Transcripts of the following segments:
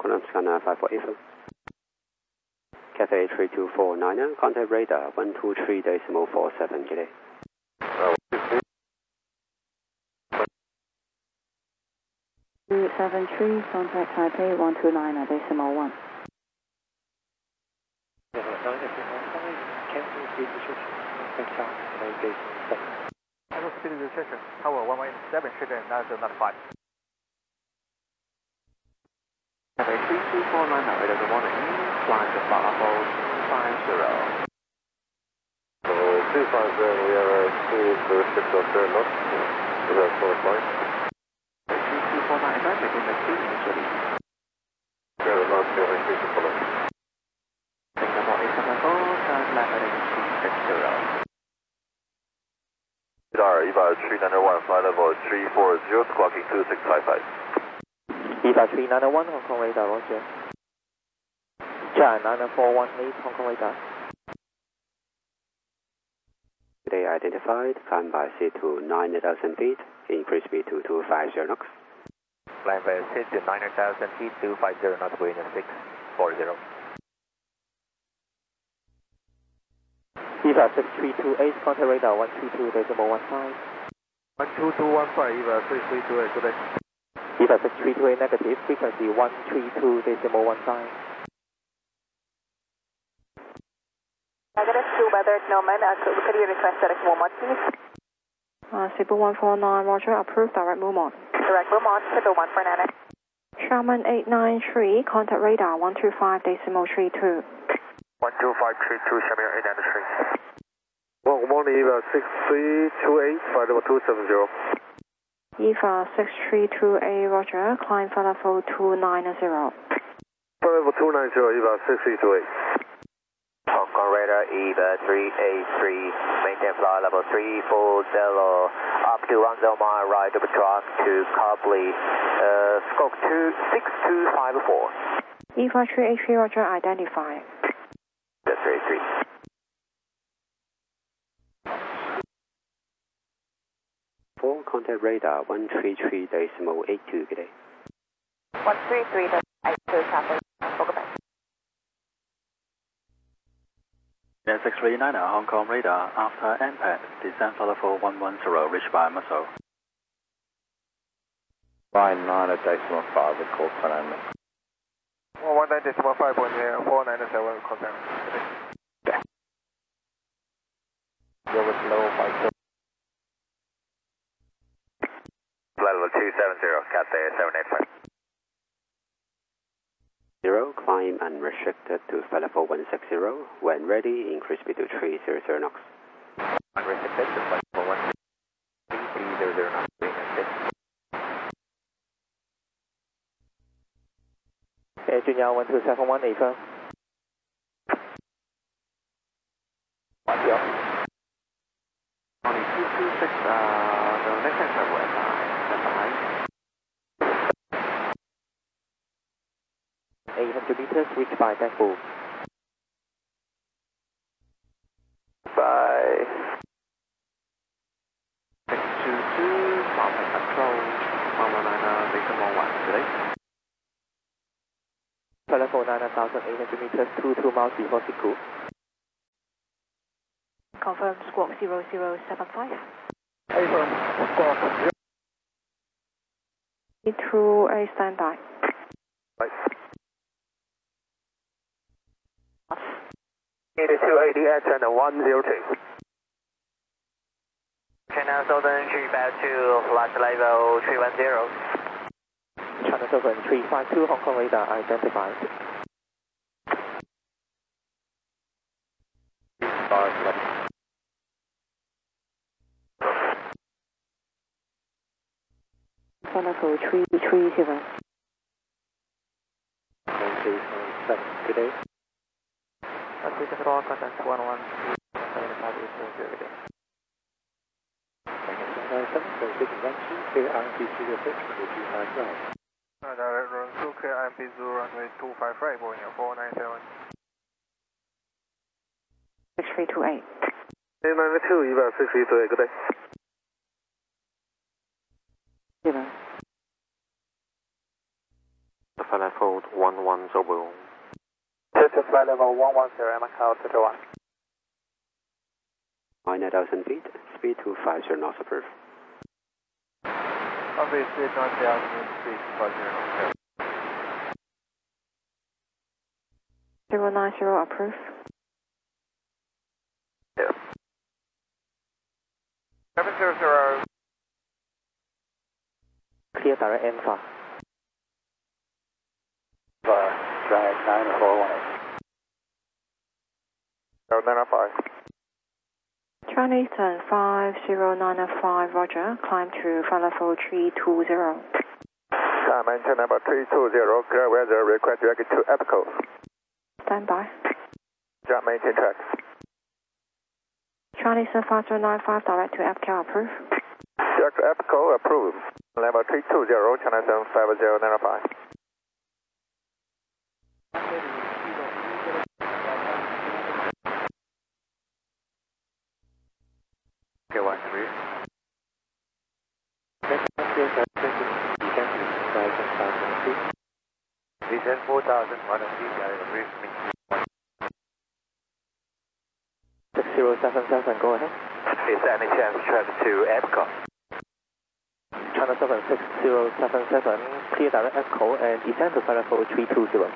Column scanner 548. Cathay 3249, contact radar 123.47, good day. 273, contact Taipei 129.1. Hello, speed restriction. Tower 117, chicken, 905. Cathay 3249, good morning. Flying to Bravo 250. 250, we have a speed restriction of 0 knots. We have 4 flight. 3249, is that making the speed initially? Yeah, the last year, increase the follow. Singapore 874, turn left heading 360. EVA 3901, flight level 340, squawking 2655. EVA 3901, Hong Kong radar, roger. Jan 9418, Hong Kong radar. Today identified, climb by sea to 9,000 feet, increase speed to 250 knots. Climb by sea to 9,000 feet, 250 knots, wind 640. EVA 6328, contact radar 122.15. 12215, EVA 3328, good day. EVA 6328 negative, frequency 132.15. Negative 2 weather at Noman, could you request direct move mod, please? Cebu 149, roger, approved, direct move mod. Direct move mod, Cebu 149. Sherman 893, contact radar 125.32. 12532, Shamir 893. Good morning, EVA 6328, flight level 270. EVA 6328, roger, climb for level 290. Flight level 290, EVA 6328. Hong Kong radar, EVA 383, maintain flight level 340, up to 10 mile right over track to Copley, scope 26254. EVA 383, roger, identify. 383. For contact radar 133.82, good day. 133.82, copy. Welcome back. 639, Hong Kong radar, after NPAD, descend for level 110, reached by Muscle. Line 9.5, we call Fernando. 119.5, 497, contact. You're with low 5. Flight level 270, Cathay 785. 0, climb unrestricted to flight level 160. When ready, increase speed to 300 knots. Unrestricted to flight level 130 knots, wind 6. Okay, Junyao 1271, affirm. 10. Only 226, the next time travel at 800 meters, reached by Tangbo. By 622, Mountain Control, 119, today. Telephone 9,800 meters, 22 miles before Siku. Confirm squawk 0075. Affirm, squawk. Through a standby. Right. 8280 at channel 102. Channel Southern 352, flight level 310. Channel Southern 352, Hong Kong radar identified. For level 330. good day. Country control, contact 113, 758 good day. Clear RMP 256, Direct run 2, clear IMP 0, runway 25 right, Boeing 497. 6328. 892, EVA 6328, good day. 0. flight level 110. This is flight level 110, Macau 221. 9,000 feet, speed 250 knots approved. Obviously, 9,000 feet, 50 knots. 090 approved. 700. Clear direct Alpha. Drag 9418. 095. Charlie turn 5095, roger. Climb to flight level 320. Maintain number 320, clear weather, request direct to EPCO. Stand by. Jump maintain track. Charlie turn 5095, direct to EPCO, approved. Direct to EPCO, approved. Level 320, China 75095. Okay, 13. Descent 4,100 feet, brief me. 6077, go ahead. Is there any chance traffic to EPCO? China 76077, clear direct EPCO and descend to flight level 320.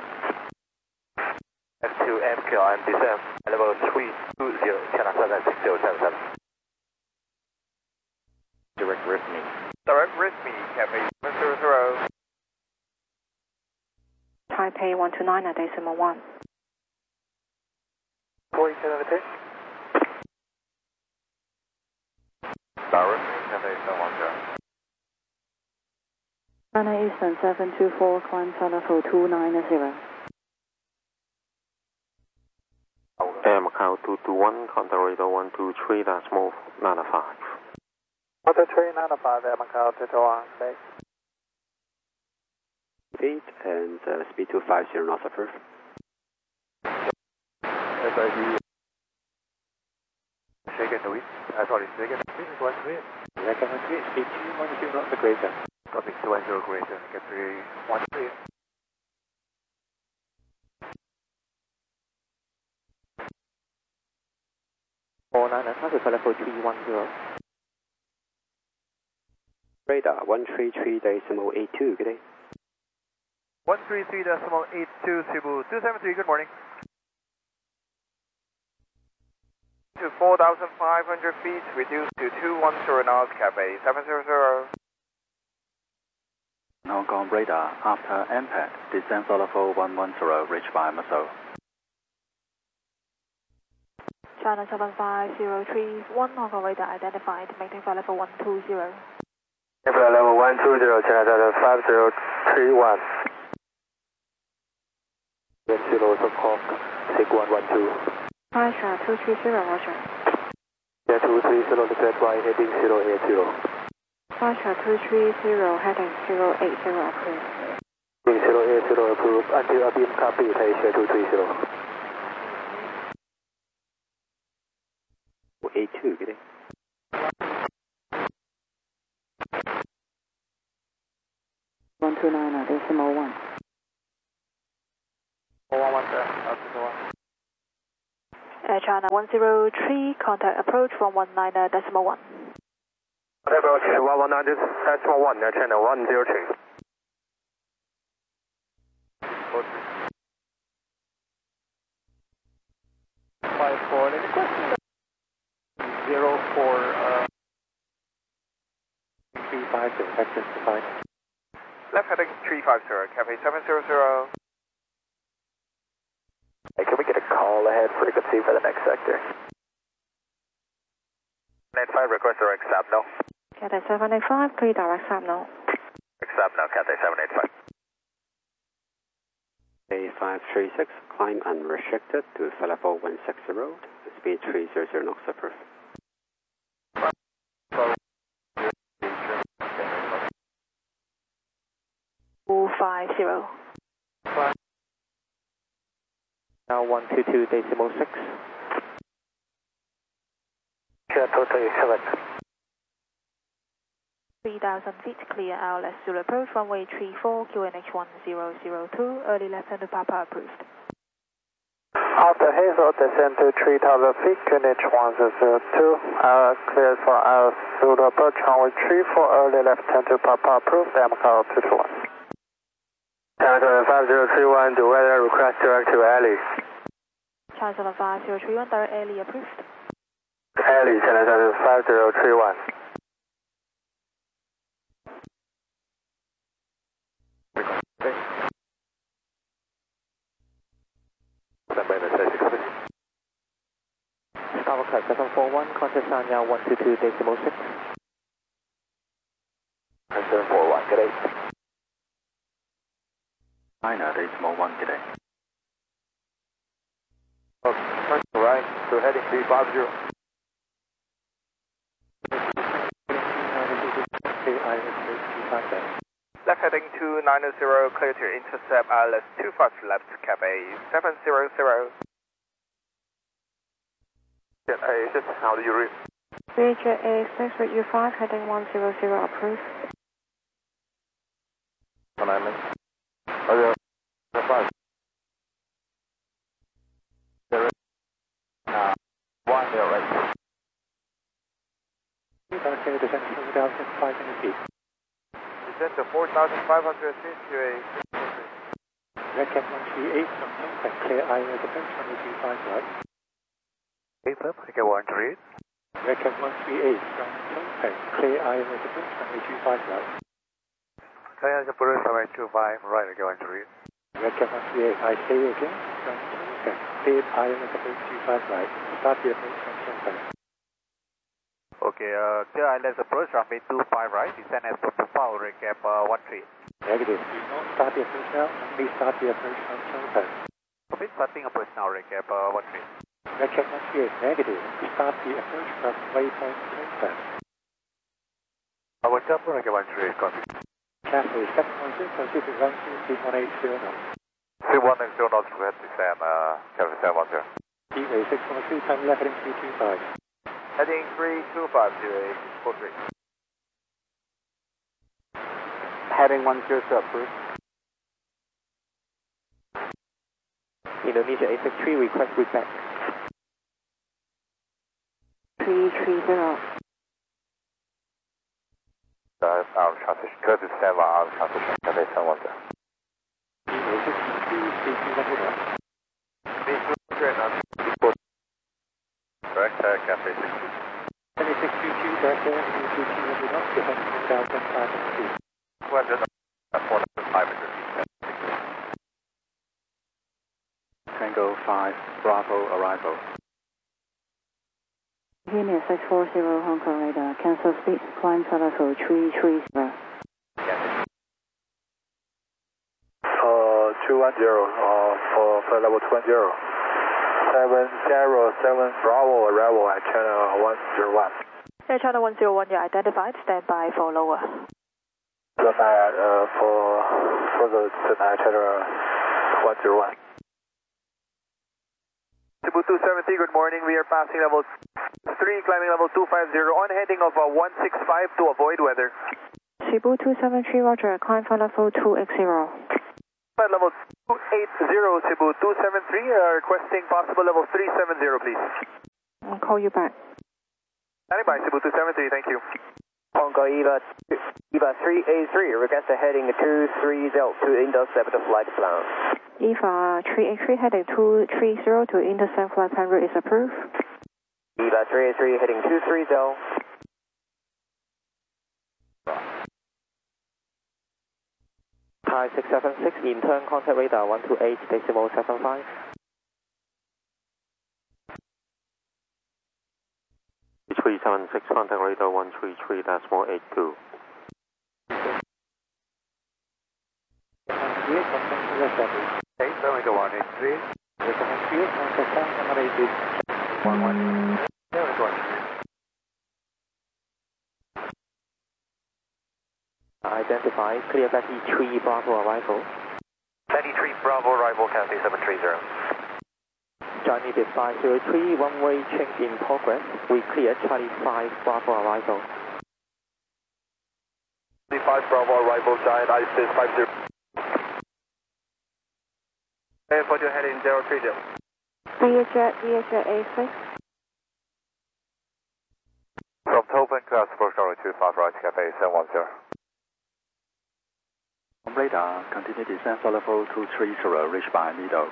To EPCO and descend level 320, China 76077. Direct with me. Direct with me, Cafe 700. Taipei 129.1. 47 on the pitch. Direct Cafe 710. China Eastern 724, climb flight level 290. Air Macau 221, contact radar 123, that's move 95. 12395, Air Macau 221, base. Feet and speed 250 knots approved. Second to it. Sorry, second to it, 13. Second to it, speed 210 knots greater. Topic 210 greater, get 313. Flight level 310. Radar 133.82, good day. 133.82, Cebu 273, good morning. To 4,500 feet, reduced to 210 knots, Cafe 700. Hong Kong radar after impact, descend flight level 110, reached by Muscle. China 75031, Hong Kong radar identified, maintain flight level 120. Flight level 120, China 5031. 10 Cock, SIG 112. Russia 230, roger. Yeah, 230, declared right, heading 080. Russia 230, heading 080, approved. Heading 080, approved. Until Abim copy, Asia 230. 82, good day. One two nine, decimal 1. 117, Air China 103, contact approach 119.1. approach 119.1, Air China 103. 54, any question? 04, 350, access defined. Left heading 350, Cafe 700. Hey, can we get a call ahead frequency for the next sector? 95, request direct stop, no. Cathay 785, clear direct stop now. Stop now, Cathay 785. A536, climb unrestricted to flight level 160, speed 300 knots approved. Now 122.6. Yeah, totally 7. 3,000 feet, clear RLS Zulu approach, runway 34, QNH 1002, early left hand to Papa approved. After Hazel, descend to 3,000 feet, QNH 1002, cleared for RLS Zulu approach, runway 34, early left hand to Papa approved, Macau 221. Channel 5031, the weather request direct to Alley. Channel 5031, direct Alley approved. Alley, Channel 5031. Tower Cut 741, contact Sanya 122.6. 741, good day. China, decimal 1, good day. Turn right, so heading 350. Left heading 290, clear to intercept ILS 25 left, Cathay 700. Just how do you read? VHA 6 with U5, heading 100 approved. Alignment. Okay. 5. 1, you're right. Descend to 4,500 feet to a... Redcap 138 from Tongpeng, clear ILS approach, runway 25 right. 8 up, I get 138. Redcap 138 from Tongpeng, clear ILS approach, runway 25 right. Kaya sa Purus, runway 25 right, I get 138. Redcap 138, I say again, from Tongpeng, clear ILS approach 25 right. Start the approach from Tongpeng. Okay, clear ILS approach, runway 25 right, descend as per profile, recap 13. Negative, do not start the approach now, only start the approach from Tongpeng. Okay, starting approach now, recap 13. Redcap 138, negative, start the approach from waypoint Tongpeng. What's up, recap 138, copy. Cathay 710, proceed to run to 3180 knots. 3180 knots, go ahead, descend, Cathay 710. Keyway 613, time left heading 325. Heading 325 to a 43. Heading 10 approved. Indonesia 863, request reset. 330. Our transition, code is 7, our transition, Cathay 710. Keyway 623, 321 knots. Correct, Cathay 6. 2622, direct air, 200 knots, defend 4,500 feet. 200 4,500 feet. Tango 5, Bravo arrival. Virginia 640, Hong Kong radar, cancel speed, climb level 330. 210, for flight level 210. 707 Bravo arrival at channel 101. Yeah, channel 101, you're identified, stand by for lower. Stand by for the channel 101. Cebu 270, good morning. We are passing level 3, climbing level 250 on heading of 165 to avoid weather. Cebu 273, roger, climb for level 280. Flight level 280, Cebu 273, requesting possible level 370, please. I'll call you back. Standing by, Cebu 273, thank you. Hong Kong EVA 383, request a heading 230 to intercept the flight plan. EVA 383, heading 230 to intercept flight plan route is approved. EVA 383, heading 230. Thai 676, in turn contact radar 128.75. Three-376, contact radar 133.82. Okay, so we go 183. Identify, clear back E3 Bravo arrival. 93 Bravo arrival, Cathay 730. Johnny Bit 503, one-way change in progress. We clear Charlie 5 Bravo arrival. 5 Bravo, arrival Giant ISIS 50. And put your heading 030. VHF A6. From Tobin, class for runway 25 right, Cafe 710. On radar, continue descent for level 230, reach by middle.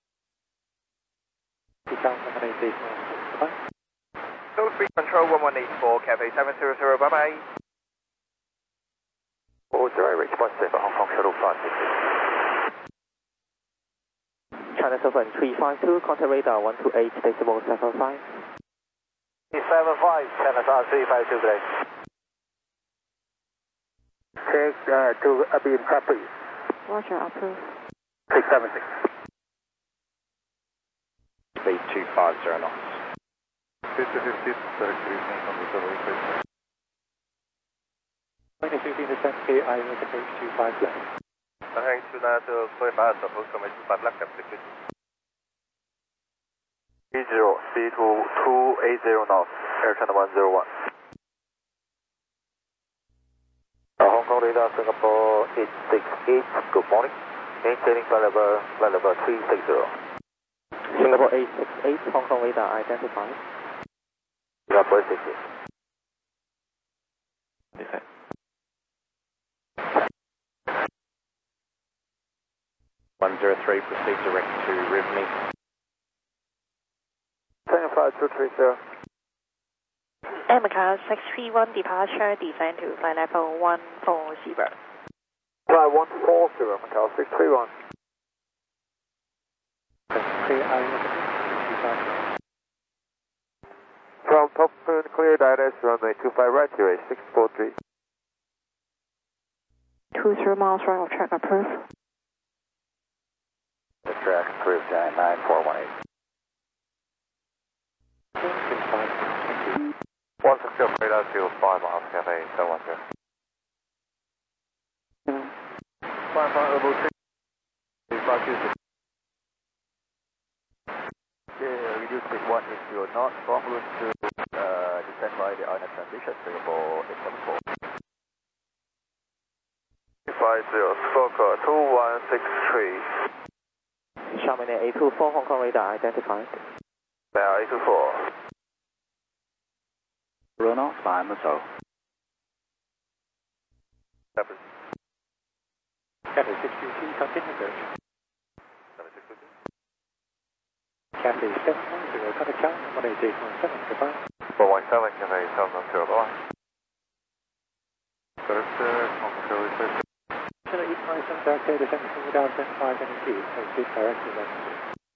03 control 1184, Cafe 700, bye bye. Auxiliary reach point safe for Hong Kong Shuttle 566. China Southern 352, contact radar 128.75. 75, China South 352, good day. Take to beam trap, please. Roger, approved. 676. Speed 250 knots. 50-50, direct reasoning from the subway system. 2015 descent KI with approach 25 left. Hang to that, play fast, supposed to make bad luck at the kid. 30, speed to 280 knots, Air China 101. Hong Kong radar Singapore 868, good morning. Maintaining flight level 360. Singapore 868, Hong Kong radar identified. Singapore 868. Descent. 103, proceed direct to Rivney. China Flight 230. Macau 631 departure, descend to flight level 140. Flight 140, Macau 631. KI with approach 25 left. From Top Moon, clear direct runway 25 right, QA 643. 20 miles right of track, approved. The track, cruise Giant 9418. 160 radar 05 miles, Cafe 710. 55 level 3. 526. Reduce speed 1 if you're not problem to descend by the island transition, Singapore 874. 50, stroke 2163. Chamonix 824, Hong Kong radar identified. Now 824. Run off by missile. Cafe 622, continue search. Cafe 710, contact China 188.7, goodbye. 417, Cafe 710, bye. Correct, Hong Kong Shuttle 6. China East 57 direct air descent to down 75 NET, exit direct to left.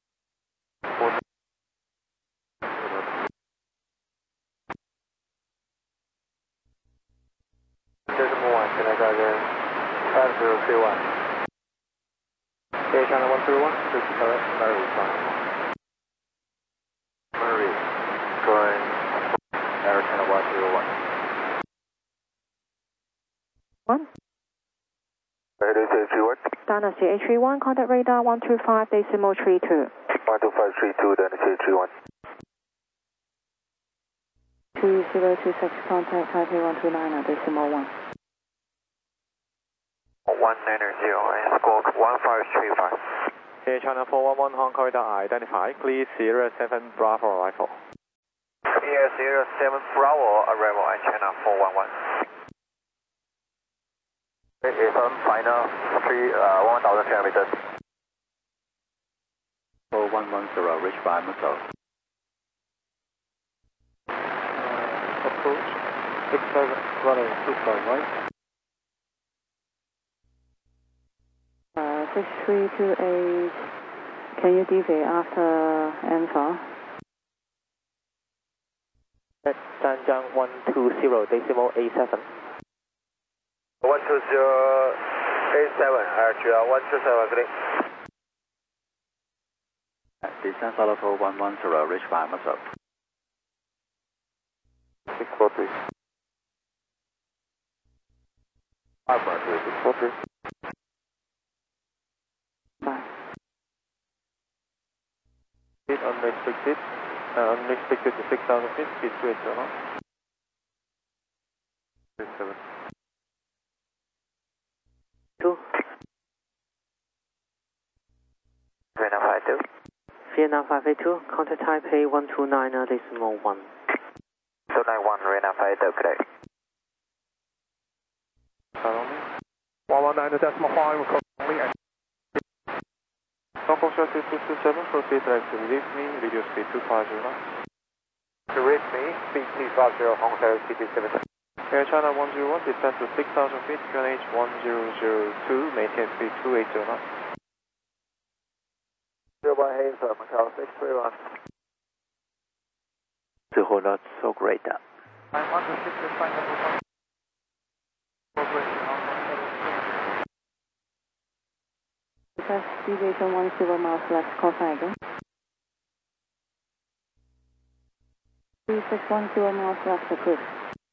Decimal 1, can I go again? 5031. Air China 131, switch direct, Murray 5. Murray, going Air China 101. 1. It is HG1. Dynasty HV1, contact radar 125.32. 12532, Dynasty HG1. 2026, contact Taipei 129.1. 190 and squawk 1535. Air China 411, Hong Kong radar identified. Please Sierra 7 Bravo arrival. Here, Sierra 7 Bravo, arrival at China 411. It is on final 1,300 meters. 4110, reach by missile. Approach 67, runway 25 right. 6328, can you deviate after Alpha? At Danjiang 120.87. 12087, RGR 127, good. Descent for level 110, reach by missile. 643. 643. Bye. Unrestricted. Unrestricted to 6,000 feet. Speed 280 knots. 37. 582. Vietnam 582, contact Taipei 129.1. 291, Vietnam 582, good day. 119.5, currently at Hong Kong Short 227, proceed direct to relieve me, radio speed 250 knots. To reach me, speed 250, Hong Kong CT7. Air China 101, descend to 6,000 feet, QNH 1002, maintain speed 280 knots. 01 Hazel, Macau 631. 2 knots, so great. I'm on the 635 level 1. Request deviation 10 miles left, call sign again. 3610 miles left, approved.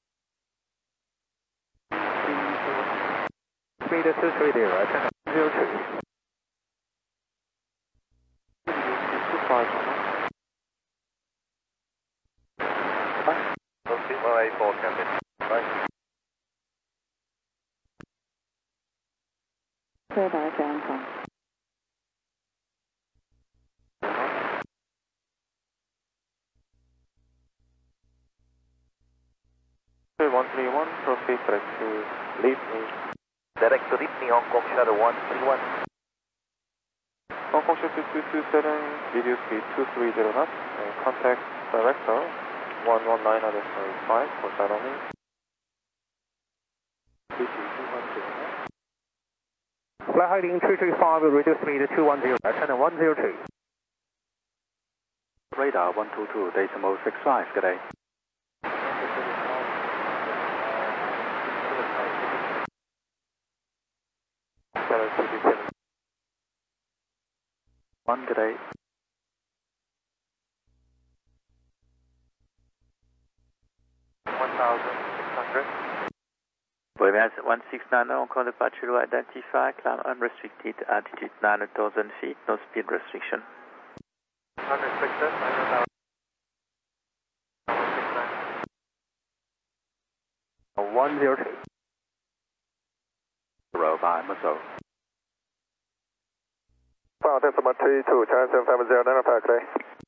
Speed 230, attend 02. 184, Captain. Right. 可以打到安防。 131, proceed direct to leave me. Direct to leave me, Hong Kong Shadow 131. Hong Kong Short 227, video speed 230 knots, and contact director 119.5 for side only. Flight heading 335, reduce speed 210, attend 102. Radar 122, decimal 65, good day. One, good day. 1,600. Boeing 169 Hong Kong departure to identify, climb unrestricted, altitude 9,000 feet, no speed restriction. Unrestricted, 9,000. 102. Row by Muscle. Final decimal 32, China 750, identify today.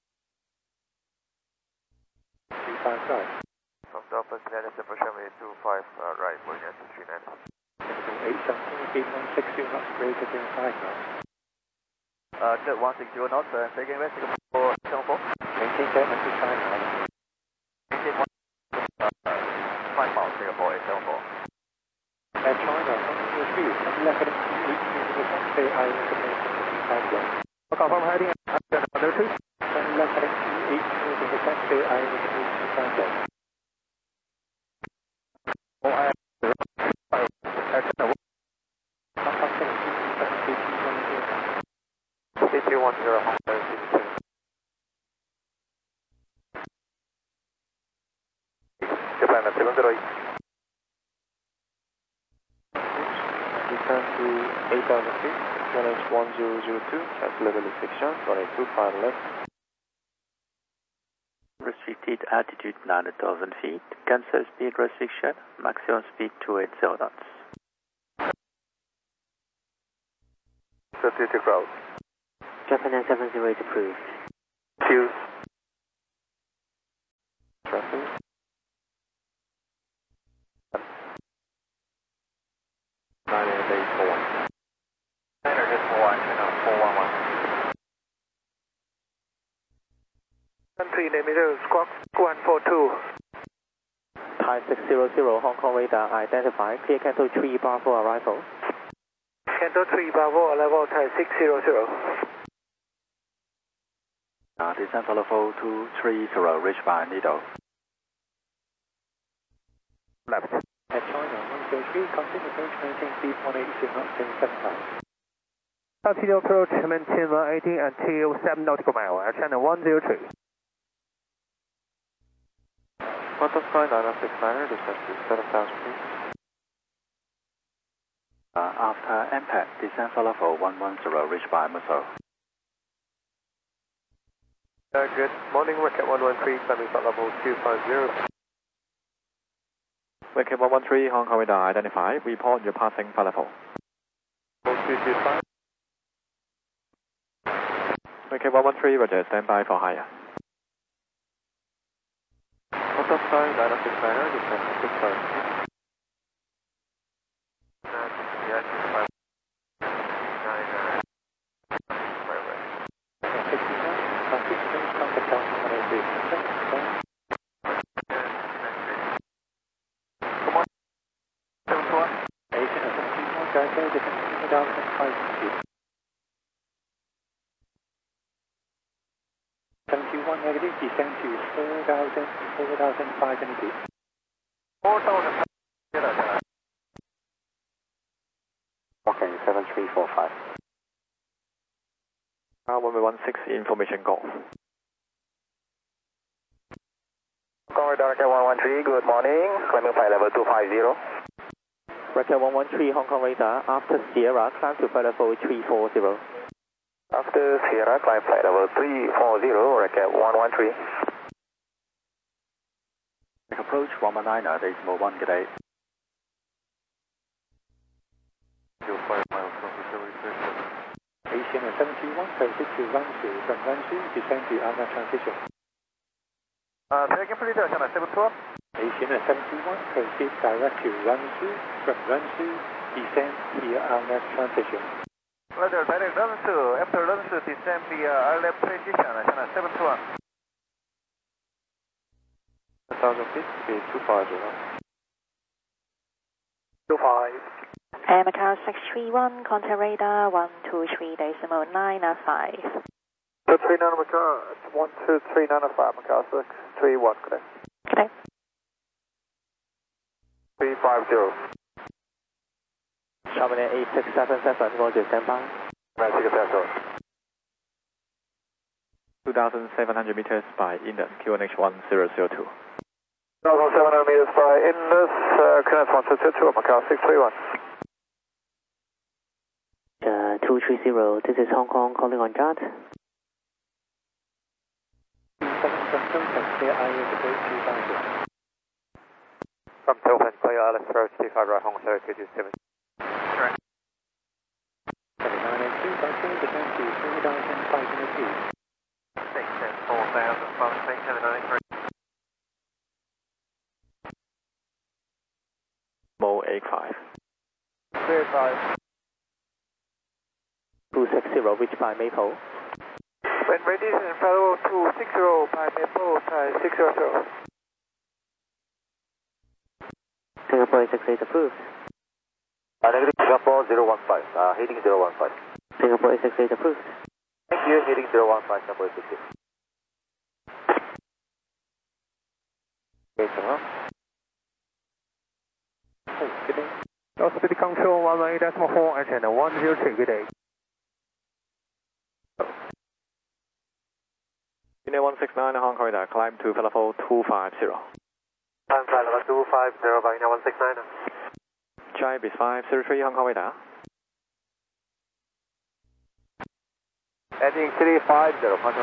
255. From the office, United 725, right, for United 39. 817, feet 160 knots, greater than 5 knots. Jet 160 knots, taking west, Singapore 74. Maintain Denmark to 5 knots. Maintain 5 miles, Singapore 874. Air China, 123, come left at 8 stay island to maintain 5 knots. Confirm heading, 102. Come left at 8 stay island to maintain 5 knots. Japan 708. Descend to 8,000 feet, QNH 1002, cancel level restriction, runway 25 left. Restricted altitude 9,000 feet, cancel speed restriction, maximum speed 280 knots. 30 to crowd. Japan 970 is approved. Choose. Traffic. Country name is Squawk 142. Thai 600, Hong Kong radar identify, clear Canto 3 bar for arrival. Canto 3 Bravo, level Thai 600. Descent level 230, reach by Nido. Left. Air China 103, continue approach, maintain speed 180 knots in 7 knots. Continue approach, maintain 180 until 7 nautical mile, Air China 102. Qantas Sky 969, descend to 7,000 feet. After impact, descent level 110, reach by Muscle. Good morning, Wicket 113, climbing flight level 250. Wicket 113, Hong Kong radar identified, report your passing flight level. 225. Okay, 113, Roger, stand by for higher. Butterfly 969, descend to 6,000 feet. Negative, descend to 4,500 feet. 4,000. Okay, 7345. Runway 16, information golf. Corridor 113, good morning. Climbing flight level 250. Roger 113 Hong Kong radar, after Sierra, climb to flight level 340. After Sierra, climb flight level 340, Roger 113. Approach 119, decimal 1, good day. 5 miles from the service station. Asian 721, proceed to run through, from run through, descend to Alma transition. Second please, China 72. Asian 721, proceed direct to run through, from run through, descend via Alma transition. Roger, direct run through, after run through, descend via RLF transition, China 71. 1,000 feet, speed 250. 25. Macau 631, contact radar 123.95. 239 Macau, 12395 Macau 631, good day. Good day. 350. Terminal 8677, going to stand by. Right, take a pass. 2,700 meters by Indus, QNH 1002. 1,700 meters by Indus, QNH 1002, Macau 631. 230, this is Hong Kong calling on Jad. 7 from Tokyo, clear IS approach 250. From Tokyo, clear IS approach 25 right, Hong Kong 3227. Correct. 7902, Buster, descend to 4,500 feet. 4,500, Mo 85. Clear 5. 260, reach by Maple. When ready, follow 260 by Maple, 600. Singapore 68 approved. Negative Singapore 015, heading 015. Singapore 68 approved. Thank you, heading 015, Singapore 68. Wait a minute. Good day. North speed control 118.4 and 103, good day. Unit 169, Hong Kong radar, climb to level 250. Climb flight level 250 by Unit 169. Jibe is 533, Hong Kong radar. Heading 350, control.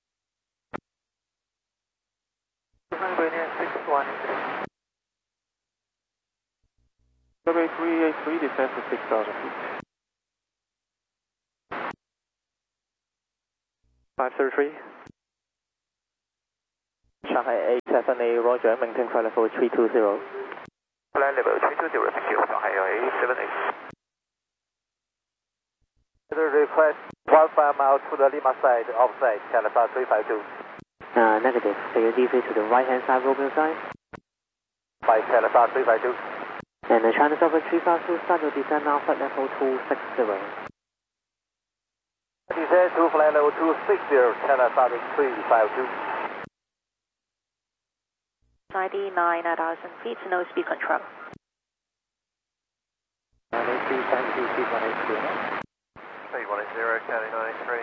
61. Survey 383, descend to 6,000 feet. 533. Shanghai 878, Roger, maintain flight level 320. Flight level 320, thank you, Shanghai 878. Request 15 miles to the Lima side, offside, Canada 352. Negative, can you deviate to the right hand side Romeo side? By Canada 352. And the China Southern 352, start your descent now, flight level 260. Descend to flight level 260, Canada 352. 99,000 feet, no speed control. 182, thank you, 182. 3180, County 93.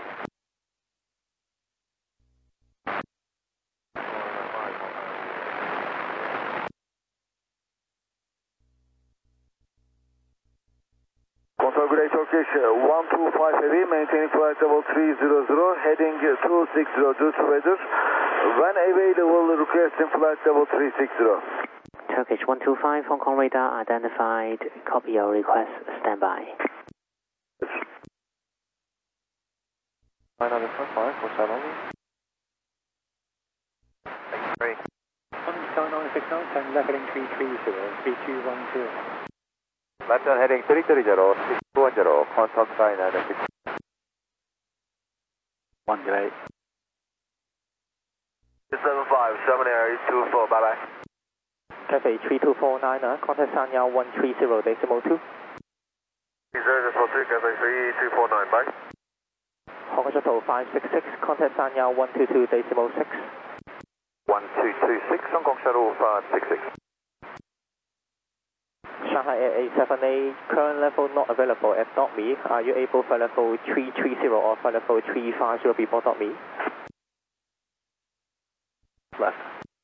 Control Grey Turkish 125 heavy, maintaining flight level 300, heading 260 due to weather. When available, requesting flight level 360. Turkish 125, Hong Kong radar identified, copy your request, stand by. 905 for 7 only. Great. 17969, 10 left heading 330, speed 210. Left on heading 330, 6210, contact sign and 1 delay. 757 bye bye. Cafe 3249, contact Sanya 130.2. 043, Cafe 3249, bye. Hong Kong Shuttle 566, contact Sanya 122.6. 1226, Hong Kong Shuttle 566. Shanghai Air 878, current level not available at .me. Are you able for level 330 or for level 350 before .me? Left.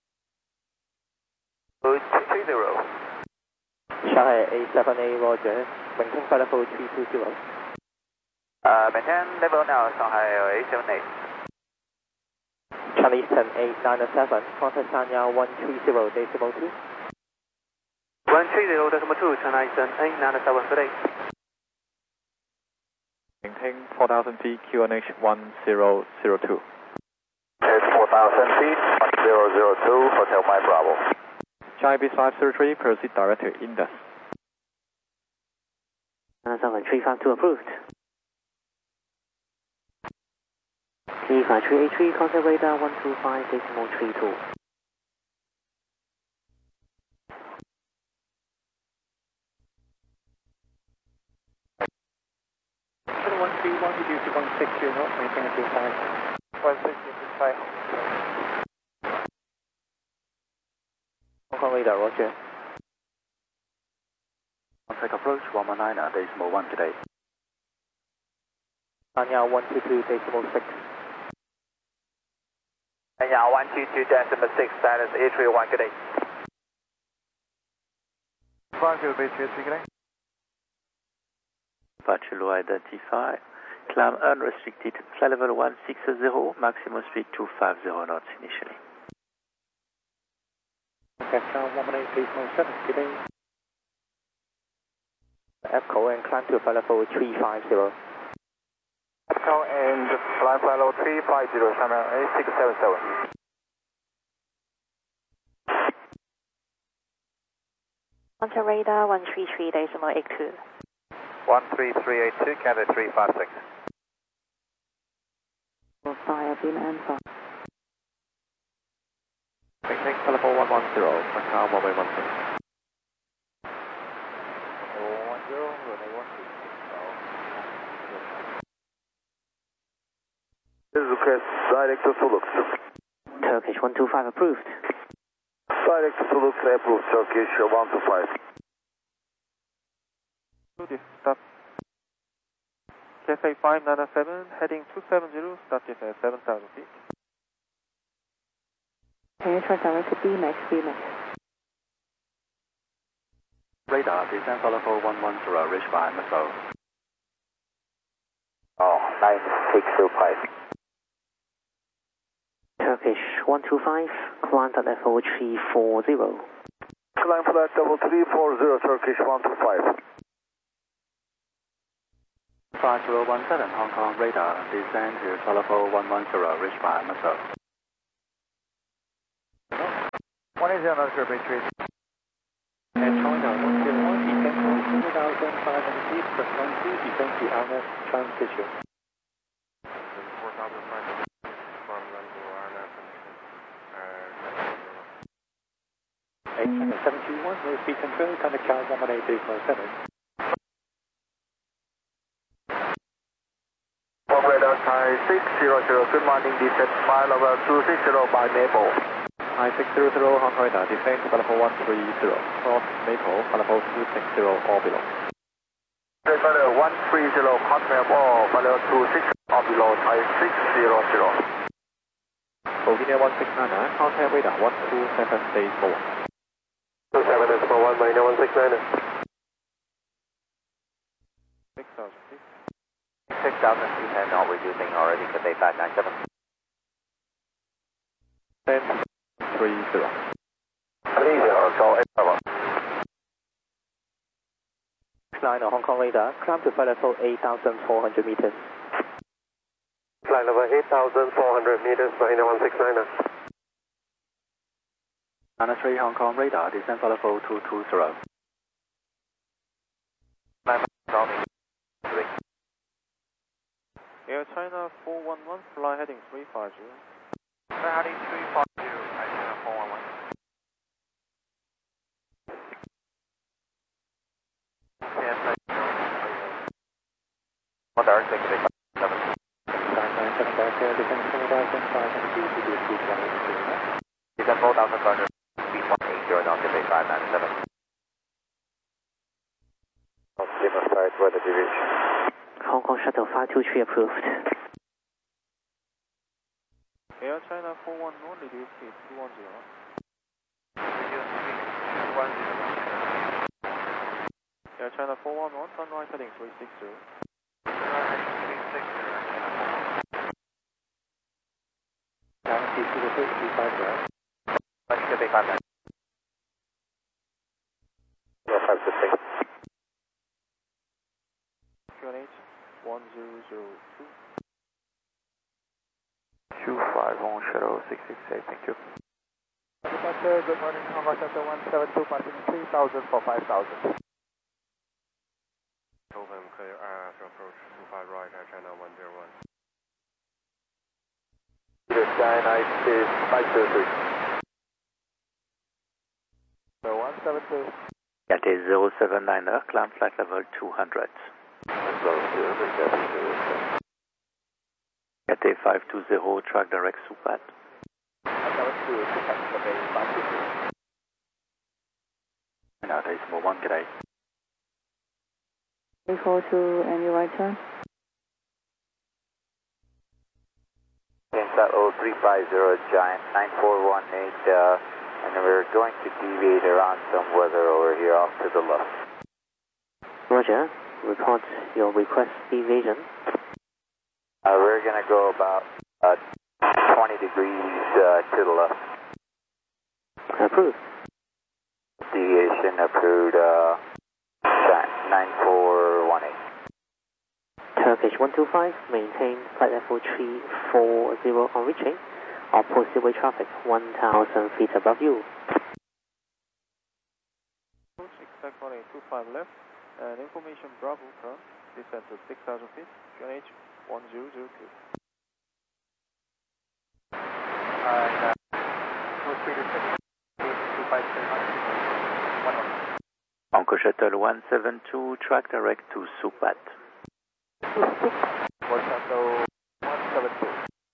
230. Shanghai 878, roger. Maintain for level 320. Maintain level now, Shanghai 878. Chinese 10897, contact Sanya 130.2. 130.2, China Eastern 897 today. Maintain 4,000 feet, QNH 1002. It's 4,000 feet, 1002, Hotel Mike Bravo. China 533, proceed direct to Indus. 97352 approved. 35383, contact radar 125.32. 131, reduce to 160 knots, maintain at 25. 165. Hong Kong radar, roger. Contact approach 119.1 today. Sanya 122.6. Sanya 122.6, status A31, good day. 503, good day. Departure low identified. Climb unrestricted. Flight level 160, maximum speed 250 knots initially. Contact 118.7, good day. EPCO and climb to flight level 350. EPCO and flight level 350, China 8677. Contact radar 133.82. 13382, Canada 356. Fire beam and fire. Maintain telephone 110, Macau 1116. 110, request direct to Suluk. Turkish 125 approved. Direct to Suluk approved, Turkish 125. Stop. Cafe 597, heading 270, started at 7,000 feet. Can you try direct to BMAX, BMAX? Radar, descend for level 110, reach by missile. Oh, 9605. Turkish 125, climb at level 340. Climb flight level 340, Turkish 125. 5017, Hong Kong radar, descend to level 110, reach by missile. 180 another Turkish retreat. And China 101, descend to 2,500 feet, plus 12, descend to RNF transition. 721, no speed control, contact Charles 118.7. Radar Thai 600, good morning, descent flight level 260 by Maple. Hi 600, Hong Kong radar, descend to level 130, cross Maple, level 260 or below. Level 130, contact all, level 260 or below, Thai 600. Bovina 169, contact radar 127 days forward. 27 is for 1, Marina 169. 6,000 feet. 6,000 feet and not reducing already, Cathay 597. 1030. 30, so 87. Line Hong Kong radar, climb to flight level 8,400 meters. Flight flight level 8,400 meters, Mahina 169. China 3 Hong Kong radar, descend for level 220. Air China 411, fly heading 350. Fly heading 350, Air China 411. Skyline 7 back there, descend 20,500 feet, reduce speed 180. Descend 4,500 feet, 180, now give 597. Lima 5, weather deviation. Hong Kong Shuttle 523 approved. Air China 411, reduce speed 210. Reduce speed 210. Air China 411, turn right heading 360. Galaxy 22350. Let's give 597. Yeah, 560. QNH 1002. 25 Shadow 668, thank you. Departure, good morning, Hong Kong Center 172, passing 3,000 for 5,000. Open, clear after approach 25 right, Air China 101. Sky night is 503. So 172. Cathay 079er, climb flight level 200. Cathay 520, track direct Supat. Cathay Small 1, g'day. 342, and your right turn. Inside 0350, Giant 9418, and we're going to deviate around some weather over here off to the left. Roger. Record your request deviation. We're going to go about 20 degrees to the left. Approved. Deviation approved 9418. Turkish 125, maintain flight level 340 on reaching. Opposite way traffic 1,000 feet above you. Expect 1825 left, and information Bravo from descend to 6,000 feet, QNH 1002. Hong Kong Shuttle 172, track direct to Supat. Shuttle 172.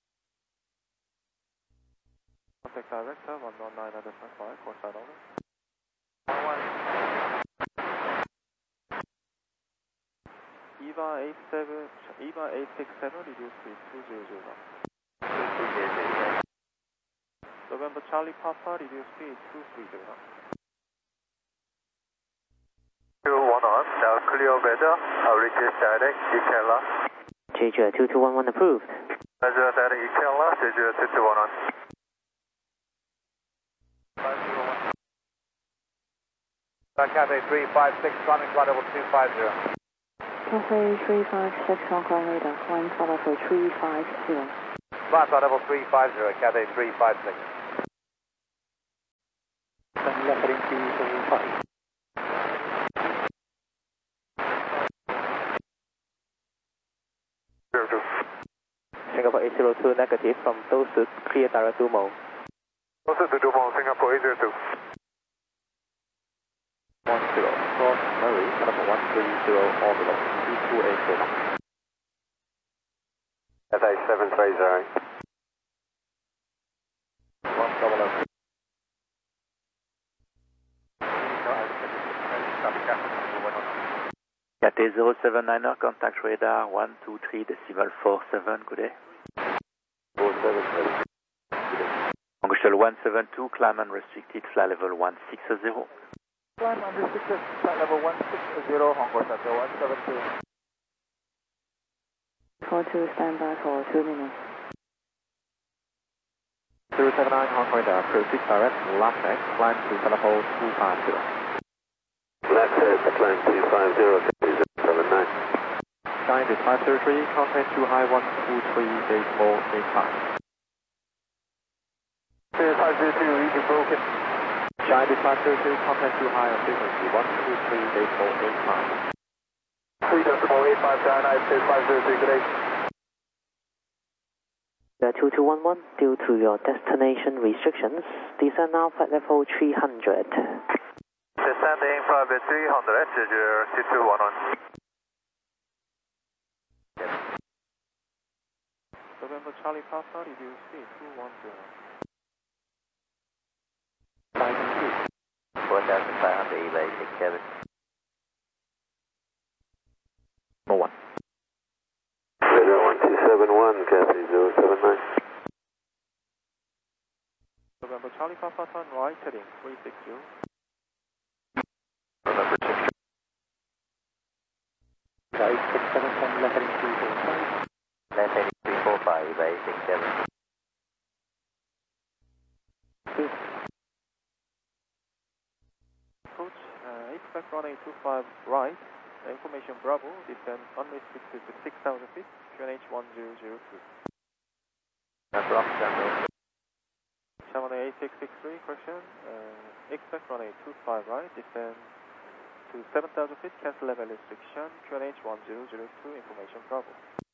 Contact director 119.5, course side only. EVA 867, reduce speed 200. November Charlie Papa, reduce speed 230. 211, now clear weather, reach direct, Ikela. JJ 2211 approved. Roger, direct Ikela, JJ 2211. 501. Cathay 356, climbing flight level 250. Cathay 356, Hong Kong radar, flying flight level 350. Flight level 350, Cathay 356. Left heading 345. Singapore 802 negative from Dosu, clear direct Dumo. Dosu to Dumo, Singapore 802. 10, cross Murray, number 130, orbital, 2284. Cathay 730. 100. Cathay 079er, contact radar 123.47, good day. 473. Hong Kong Shuttle 172, climb unrestricted, flight level 160. Climb unrestricted, flight level 160, Hong Kong Shuttle 172. 42, stand by for 2 minutes. 079 Hong Kong radar, proceed direct, left next, climb to level 250. Left head, climb 250, 079. China 533, contact too high 123.85. Clear 502, reading broken. China 533, contact too high on frequency 123.85. 3.85 down, I said 503, good day. 2211, due to your destination restrictions, descend now flight level 300. Descending flight level 300, 2211. November Charlie Papa, reduce speed 210. 4,500, eBay 67. More 1. Radar 1271, Cathay 079. November Charlie Papa, turn right, heading 360. November 6. Right, 677, left heading 345. Left heading 345, eBay 67. Approach, expect runway 25 right, information Bravo, descend unrestricted to 6,000 feet, QNH 1002. That's rock, Samuel. 78663, correction, expect runway 25 right, descend to 7,000 feet, cancel level restriction, QNH 1002, information Bravo.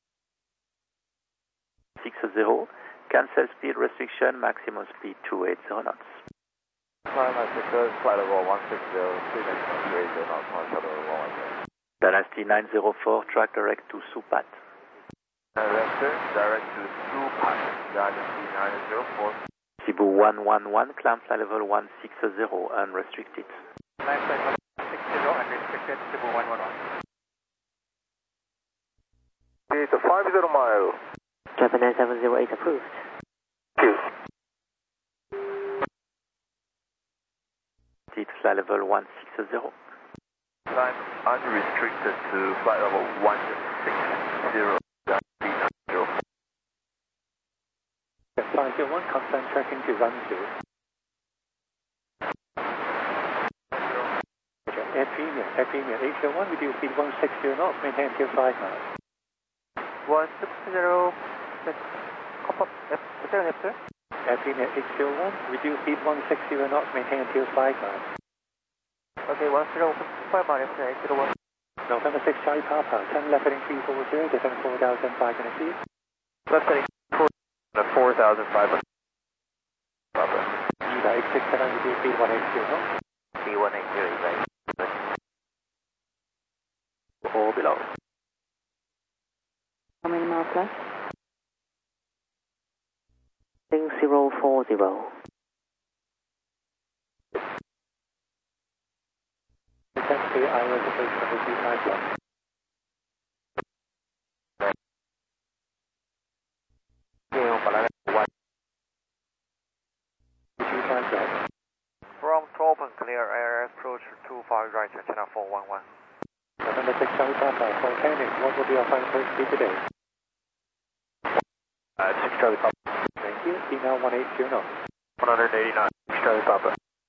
60, cancel speed restriction, maximum speed 280 knots. Climb Africa, flight level 160, 3.30 knots, on shuttle 110. Dynasty 904, track direct to Supat. Director, direct to Supat, Dynasty 904. Cebu 111, climb flight level 160, unrestricted. Climb flight level 160, unrestricted, Cebu 111. Speed 50 miles. Japan 708 approved. Flight level 160. Climb unrestricted to flight level 160. 501, confirm tracking to run 2. Air Premier 801, reduce speed 160 knots, maintain till 5 miles. 160, cop up, F7, Air Premier 801, reduce speed 160 knots, maintain till 5 miles. Okay, 105 miles, 801. November 6 Charlie Papa, 10 left heading 340, descend 4,500 feet. Left heading 4,500. Papa. Eva 867, reduce speed 180 knots. C180, right? All below. How many miles left? 040. Descend to Iowa Station number 251. From Tolpan, clear air, approach 25 right, channel 411. November 6 Charlie Papa, full landing. What will be our final first speed today? 6 Charlie Papa. Thank you. Email 180 knots. 189, 6 Charlie Papa.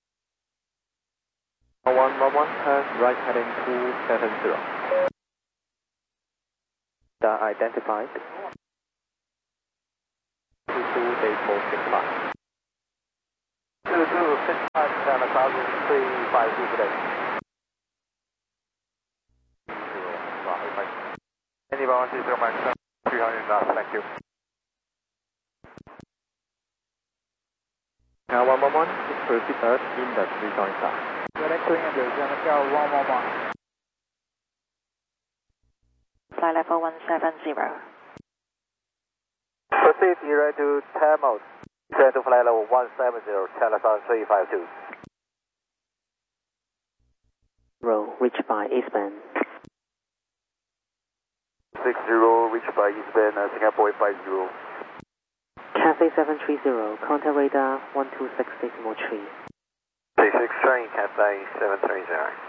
111, pass right heading 270. Identified. 22.85. 2265, channel 352 today. Any bound 30 max 300 knots, thank you. Now 111, proceed in the 3.5. Direct 300, channel 111. Flight level 170. Proceed direct to Tamos. Descend to flight level 170, Telephone 352. Row, reached by Eastman. 60, reached by Eastman, Singapore 50. Cathay 730, contact radar 126.3. 36 train, Cathay 730.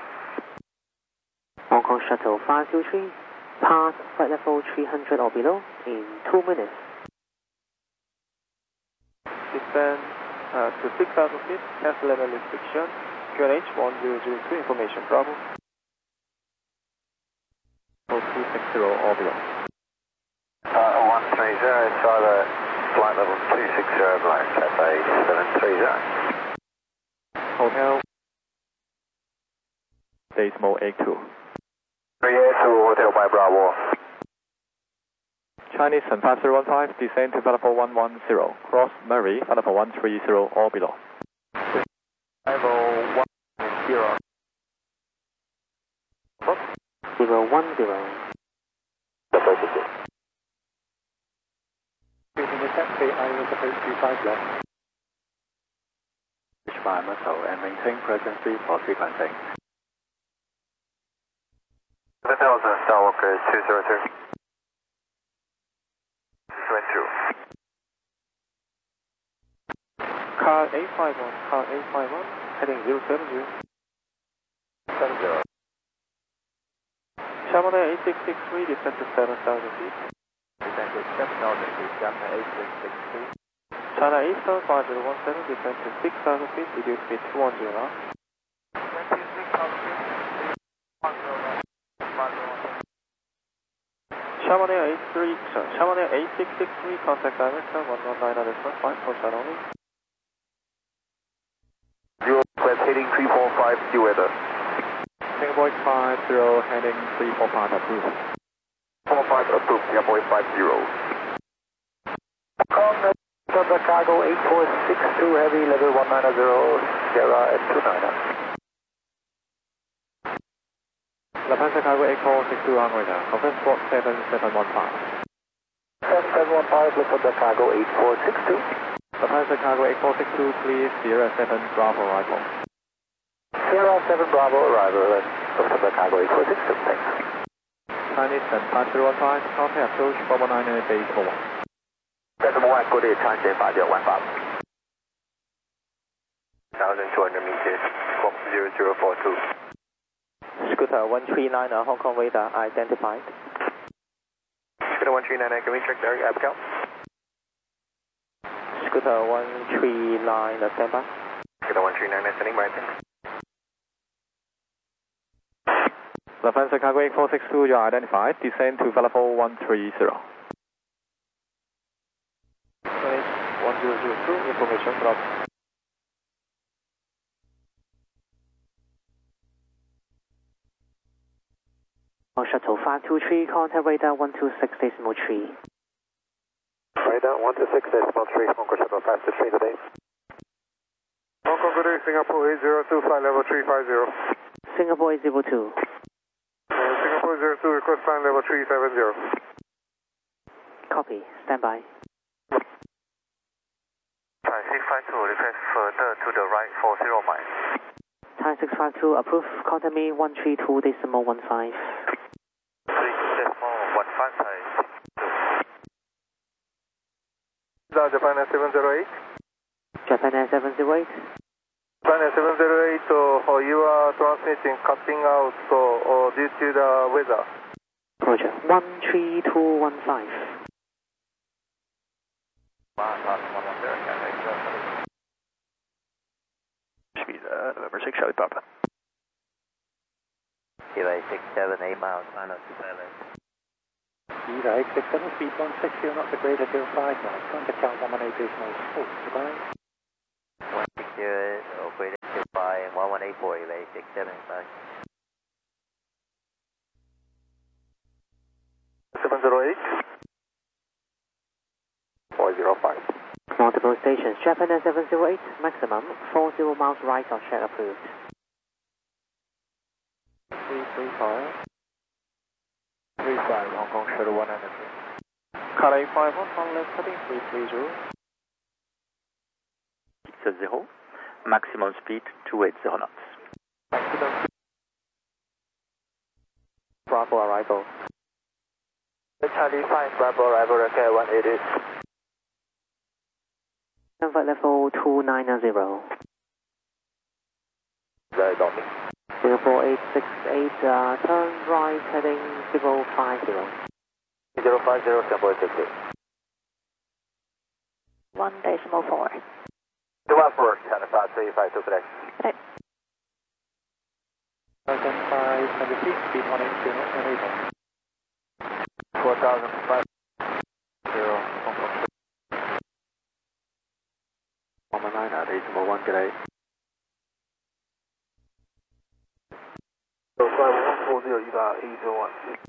Hong Kong Shuttle 523, pass flight level 300 or below in 2 minutes. Descend to 6,000 feet, cancel level restriction, QNH 1002, information Bravo. 260 or below. 130, Charlie, flight level 260, Black Cafe 730. Hotel Decimal 82. 382, Hotel by Bravo. Chinese Sun 5015, descend to Flight level 110, cross Murray, Flight level 130 or below. Level 110. 010. Using the taxi, I was supposed to 5 left. By muscle and maintain frequency for sequencing. The Delta Skywalker 203. Went through. Car 851, heading 070. 70. Chamonix 8663, descend to 7,000 feet. Descend to 7,000 feet, Chamonix 8663. China Eastern 5017, descend to 6,000 feet, reduce speed 210 knots. Chamonix 8663, contact direction 119.5 for China only. Request heading 345, due weather. Singapore 50, heading 345 approved. 45 approved, Singapore 50. The cargo 8462 heavy level 190 Sierra at 29. Lufthansa cargo 8462 on radar, confirm squawk 7715. 7715, Lufthansa cargo 8462. Lufthansa cargo 8462, please, Sierra 7 Bravo arrival. Sierra 7 Bravo arrival and Lufthansa cargo 8462, thanks. Chinese Sun 5015, contact approach 419 base 41. Decimal 1, good day, Chinese 5015. 1,200 meters, squawk 0042. Scooter 139, Hong Kong radar identified. Scooter 139, can we check the app count? Scooter 139, standby. Scooter 139, sending by thanks. Lufthansa cargo 8462, you are identified, descend to Flight level 130. 1002, information from On shuttle 523, contact radar 126.3. Radar 126.3, Hong Kong shuttle 523 today. Hong Kong good day, Singapore 802, flight level 350. Singapore 802. Singapore 02, request flight level 370. Copy, standby. Thai 652, request further to the right 40 miles. Thai 652, approve, contact me 132.15. 3.15, Thai 62. Japan Air 708. Japan Air 708. Japan Air 708, you are transmitting, cutting out due to the weather. Roger, 13215. Speed, November 6, Charlie Papa. Delay 678 miles, final to pilot. Delay 67, speed 160, not the greater till 5 miles. Contact count 118 miles. Oh, goodbye. 160, operator to 5 and 1184, delay 675. 708. 405. Multiple stations, Japan Air 708, maximum 40 miles right of check approved. 335. 35, Hong Kong shuttle 193. Car 851, left heading 330. 0, maximum speed 280 knots. Bravo arrival. Charlie 5, Bravo arrival, okay, 180. Flight level 290. Very lovely. Singapore 868, turn right heading 050. 050, Singapore 68. 1.4. 214, China 5352, correct. Correct. 500 feet, speed 180 knots, enable. 4005. 119, decimal 1, good day. So 5140, you got 801.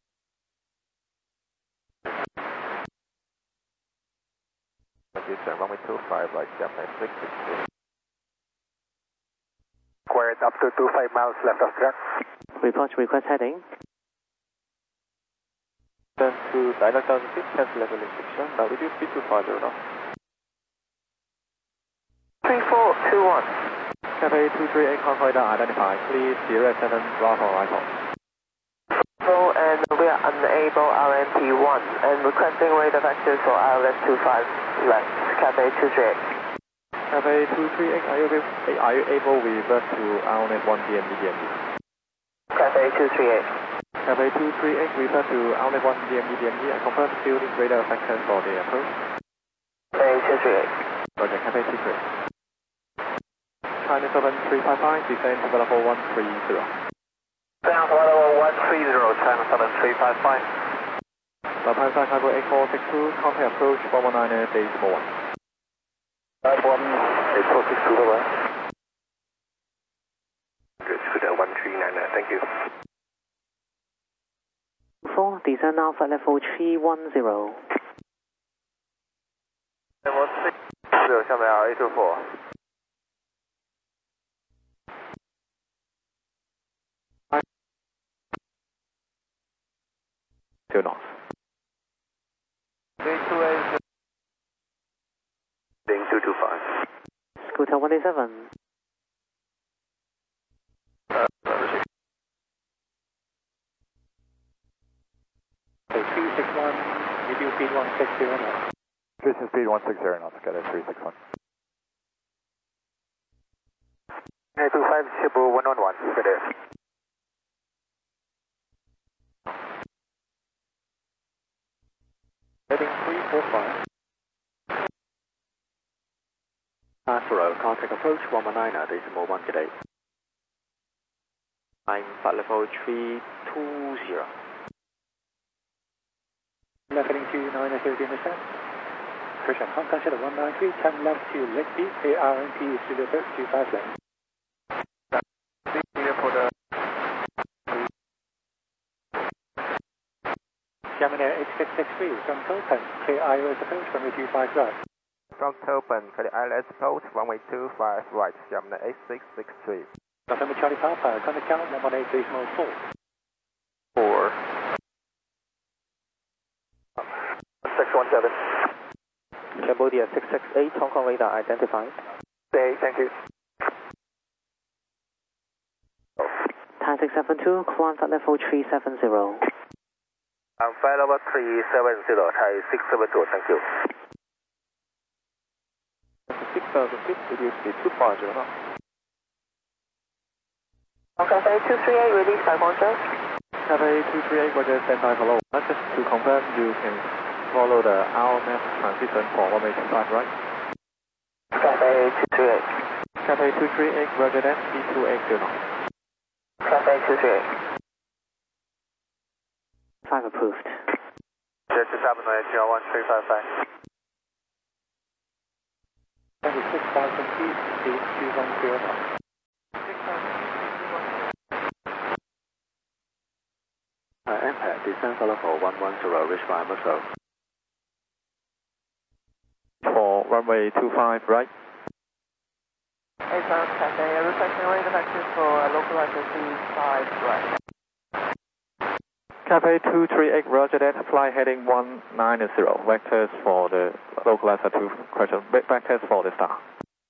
Runway 25 right, Gemini 662. Squared up to 25 miles left of track. Report request heading. Then to 9,000 feet, cancel level restriction. Now reduce speed to 50 knots. 3421. Cathay 238 convoy identified. Please 07 Bravo arrival. And we are unable RMP1 and requesting rate of access for ILS 25 left, Cathay 238. Cathay 238, are you able to revert to RNet 1 DMD DMD? Cathay 238. Cathay 238, revert to RNet 1 DMD DMD and confirm field radar effectors for the approach. Cathay 238. Roger, Cathay 238. China 7355, descend to level 130. Down to level 130, China 7355. Left-hand side cargo 8462, contact approach 419 decimal 1. 8462, bye-bye. Good, Scooter 139, thank you. 4, descend now flight level 310. Level 6, 下面824。 2 knots. 328. 225. Scooter 187. 361, reduce speed 160 knots. Increasing speed 160 knots, get it 361. 925, Cebu 111, good day. Heading 345. Astro, contact approach 119, decimal 1, good day. I'm flight level 320. Left heading 2930 in descent. Christian, Hong Kong Shadow 193, turn left to Lake B, clear RMP is to the 25 lane. For the Gemini 8663, from Copen, clear ILS approach, runway 25 right. From Copen, clear ILS approach, runway 25 right, Gemini 8663. November Charlie Papa, contact count 118 decimal 4. 4. 617. Cambodia 668, Hong Kong radar identified. Okay, thank you. Thai 672, Kwan flight level 370. Flight level 370, Thai 672, thank you. 6,000 feet, reduce speed to 50 knots. Cathay 238, release by Monzo. Cathay 238, Roger, stand by follow. Just to confirm, you can follow the RMS transition for runway 25 right. Cathay 238. Cathay 238, Roger that, C280 knots. Cathay 238. 5 approved. This is Avenue 1355. 26,000 feet, speed 210 knots. Impact, descend for level 110, reach by Muscle. For runway 25 right. Hey, Cathay, requesting rate of access for localized 25 right. Cathay 238, Roger that, fly heading 190, vectors for the localizer 2 question, vectors for the star.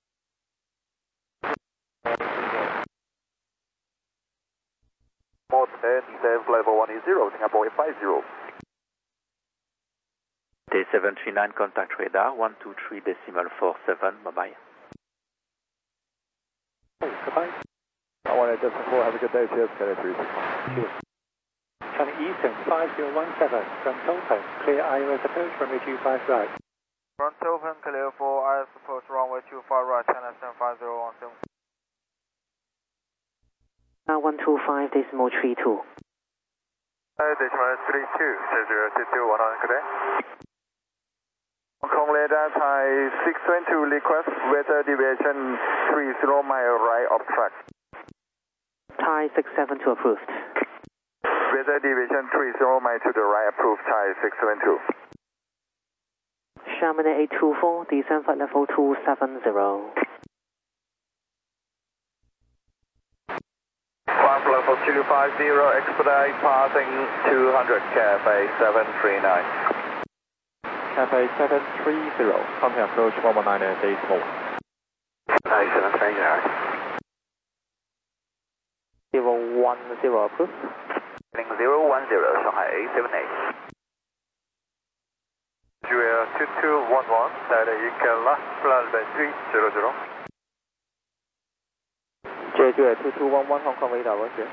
Mode descent level 180, Singapore 50. Day 739, contact radar 123 decimal 47, bye-bye. Oh, goodbye. I want to just before, have a good day, cheers, get it 361. Cheers. China Eastern 5017, from Copen, clear ILS approach, runway 25 right. From Copen, clear for ILS approach, runway 25 right, China 75017. 125 decimal 32. Decimal 320022 on good day. Hong Kong radar Thai 622 request weather deviation 30 mile right of track. Thai 672 approved. Weather deviation 30 mile to the right approved Thai 672. Chamonix 824, descend flight level 270. Level 250, expedite passing 200, Cathay 739. Cathay 730, contact approach 119 decimal. Cathay 730. 010 approved. Heading 010, Shanghai 878. Julia 2211, direct Ikela, flight 300. JJ 2211 Hong Kong radar, roger.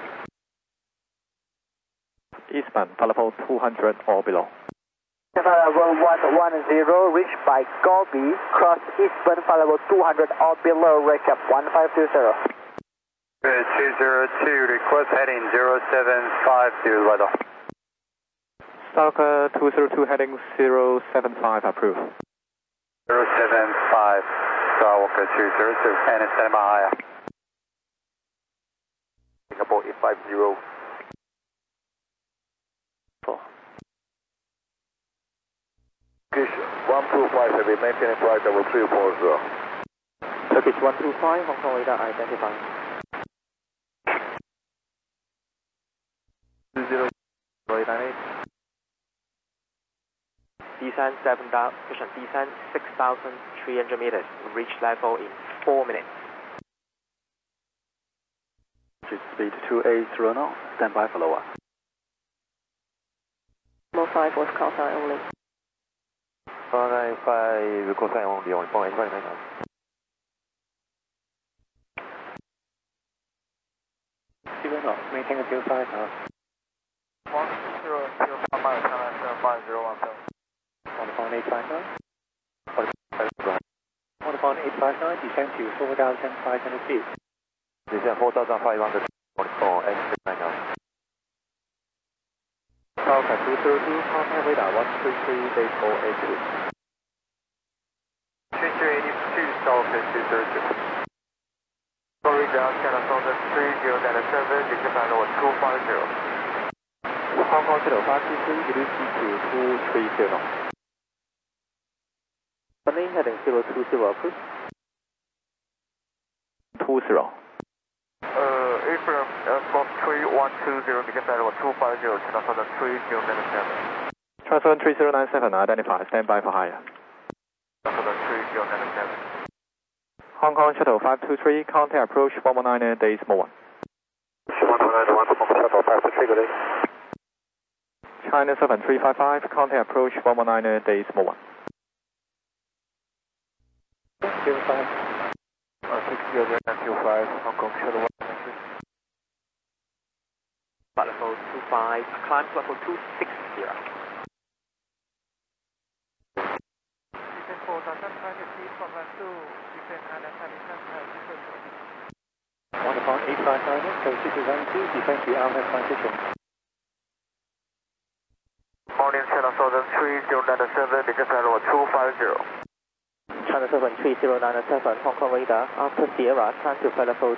Eastbound, level 200 or below. Level 110, reached by Gobi, cross eastbound, level 200 or below, recap 1520. 202, request heading 0750, weather. Stalker 202 heading 075 approved. 075, Skywalker 202, and stand by higher. Singapore 850. 125 heavy, maintaining flight level 340. Turkish 125, Hong Kong radar identified. 098. Descend 6,300 meters. Reach level in 4 minutes. Speed 280 knots. Stand by for lower. 5 was call sign only. 495, we call sign only on 485. Maintain a 05 now. 100 miles, 5017. 11859. 11859, descend to 4,500 feet. Descend 4,500 on X69 now. Falcon 202, contact radar 133.82. 2282, Falcon 202. Sorry, down, Channel Southern 3097, descend level 250. Hong Kong Channel 523, reduce to 230. Running heading 020 approved. 20. April, Fox 3120, descend level 250, Channel Southern 3097. Transfer 3097, identify, stand by for higher. Channel Southern 3097. Hong Kong Shuttle 523, contact approach 119 decimal 1. 119 Shuttle 523, good day. China 7355, contact approach 119 decimal 1. 05. 6025, Hong Kong Shuttle 123. Level 25, climb to level 260. Descend 4,500 feet from Lanzhou, descend Anna 11859, code 6212, descend to Alpha transition. Morning, Channel Southern 3097, descend level 250. China 73097, Hong Kong radar, after Sierra, turn to flight level